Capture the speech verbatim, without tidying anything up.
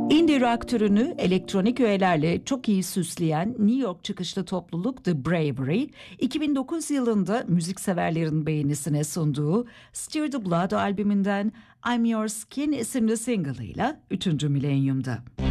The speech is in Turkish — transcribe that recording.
Indie rock türünü elektronik öğelerle çok iyi süsleyen New York çıkışlı topluluk The Bravery, iki bin dokuz yılında müzikseverlerin beğenisine sunduğu Stir the Blood albümünden I'm Your Skin isimli single'ıyla üçüncü milenyumda.